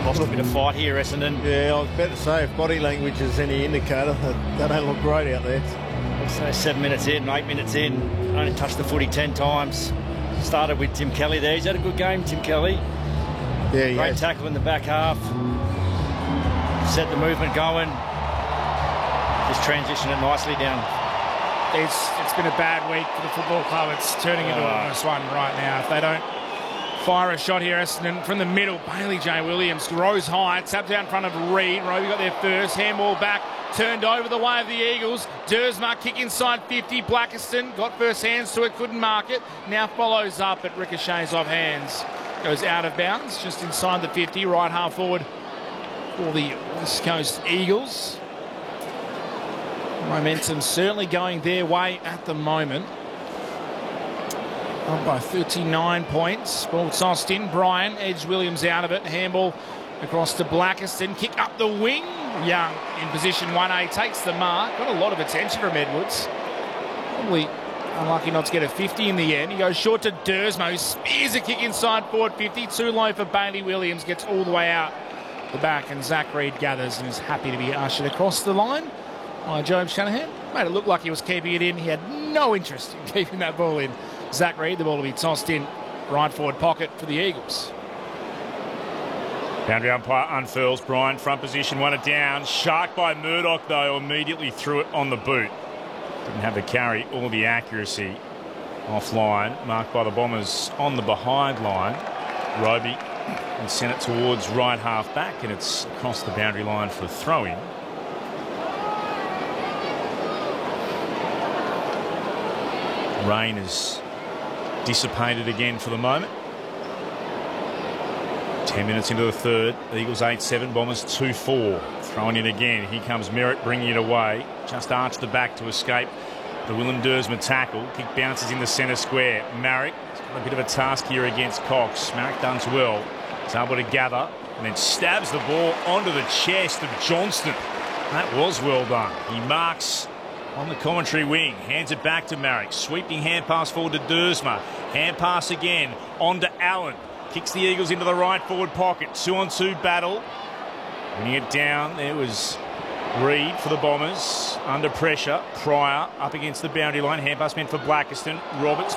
lost a bit of fight here, Essendon. Yeah, I was about to say, if body language is any indicator, they don't look great out there. So 7 minutes in, 8 minutes in, only touched the footy 10 times. Started with Tim Kelly there. He's had a good game, Tim Kelly. Yeah, Great tackle in the back half. Set the movement going. Just transitioned it nicely down. It's been a bad week for the football club. It's turning into a almost one right now. If they don't fire a shot here, Essendon from the middle, Bailey J. Williams rose high, tapped out in front of Reed. Roby got there first, handball back, turned over the way of the Eagles. Dersma kick inside 50. Blackiston got first hands to it, couldn't mark it. Now follows up, but ricochets off hands. Goes out of bounds, just inside the 50, right half forward for the West Coast Eagles. Momentum certainly going their way at the moment. Up by 39 points. Ball tossed in. Bryan edged Williams out of it. Handball across to Blackiston. Kick up the wing. Young in position 1A takes the mark. Got a lot of attention from Edwards. Probably unlucky not to get a 50 in the end. He goes short to Dersma, who spears a kick inside forward 50. Too low for Bailey Williams. Gets all the way out the back, and Zach Reed gathers and is happy to be ushered across the line by Jobe Shanahan. Made it look like he was keeping it in. He had no interest in keeping that ball in. Zach Reed, the ball to be tossed in right forward pocket for the Eagles. Boundary umpire unfurls. Bryan front position, one down. Shark by Murdoch though, immediately threw it on the boot. Didn't have the carry or the accuracy. Offline, marked by the Bombers on the behind line. Roby and sent it towards right half back, and it's across the boundary line for a throw-in. Rain is dissipated again for the moment. 10 minutes into the third. Eagles 8-7, Bombers 2-4. Throwing in again. Here comes Merritt bringing it away. Just arched the back to escape the Willem Dersma tackle. Kick bounces in the centre square. Marrick has got a bit of a task here against Cox. Marrick does well. He's able to gather and then stabs the ball onto the chest of Johnston. That was well done. He marks on the commentary wing, hands it back to Marrick. Sweeping hand pass forward to Dersma. Hand pass again on to Allen. Kicks the Eagles into the right forward pocket. 2-on-2 battle. Winning it down, there was Reed for the Bombers. Under pressure. Pryor up against the boundary line. Hand pass meant for Blackiston. Roberts